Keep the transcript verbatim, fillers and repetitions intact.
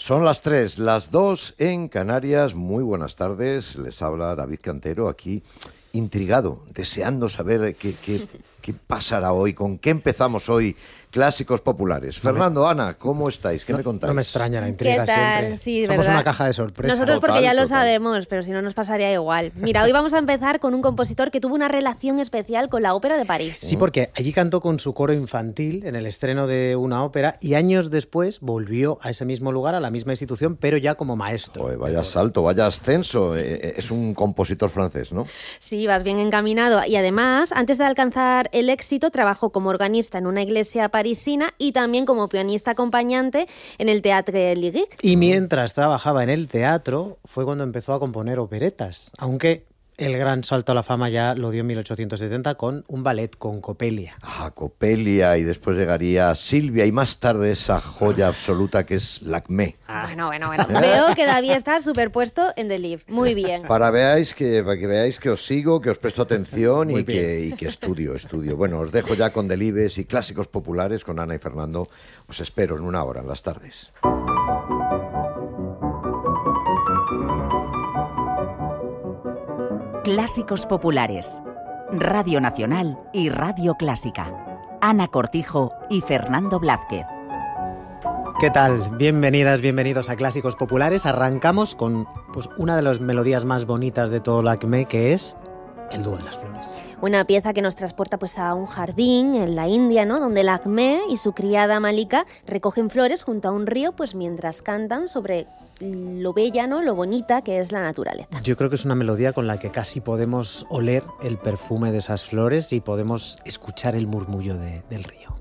Son las tres, las dos en Canarias. Muy buenas tardes. Les habla David Cantero aquí, intrigado, deseando saber qué, qué, qué pasará hoy, con qué empezamos hoy. Clásicos populares. Fernando, Ana, ¿cómo estáis? ¿Qué no, me contáis? No me extraña la intriga ¿Qué tal? siempre. Sí, Somos ¿verdad? una caja de sorpresas. Nosotros Total, porque ya lo total. sabemos, pero si no nos pasaría igual. Mira, hoy vamos a empezar con un compositor que tuvo una relación especial con la Ópera de París. Sí, porque allí cantó con su coro infantil en el estreno de una ópera y años después volvió a ese mismo lugar, a la misma institución, pero ya como maestro. Joder, vaya salto, vaya ascenso. Eh, Es un compositor francés, ¿no? Sí, vas bien encaminado. Y además, antes de alcanzar el éxito, trabajó como organista en una iglesia parisina y también como pianista acompañante en el Théâtre Lyrique. Y mientras trabajaba en el teatro fue cuando empezó a componer operetas, aunque el gran salto a la fama ya lo dio en mil ochocientos setenta con un ballet con Coppelia. Ah, Coppelia, y después llegaría Silvia, y más tarde esa joya absoluta que es Lacmé. Ah. Bueno, bueno, bueno. Veo que David está superpuesto en The Live. Muy bien. Para, veáis que, para que veáis que os sigo, que os presto atención y Muy que, y que estudio, estudio. Bueno, os dejo ya con Delibes y clásicos populares con Ana y Fernando. Os espero en una hora, en las tardes. Clásicos populares. Radio Nacional y Radio Clásica. Ana Cortijo y Fernando Blázquez. ¿Qué tal? Bienvenidas, bienvenidos a Clásicos Populares. Arrancamos con pues, una de las melodías más bonitas de todo Lacmé, que es el Dúo de las Flores. Una pieza que nos transporta pues, a un jardín en la India, ¿no? Donde Lacmé y su criada Malika recogen flores junto a un río pues, mientras cantan sobre lo bella, ¿no? Lo bonita que es la naturaleza. Yo creo que es una melodía con la que casi podemos oler el perfume de esas flores y podemos escuchar el murmullo de, del río.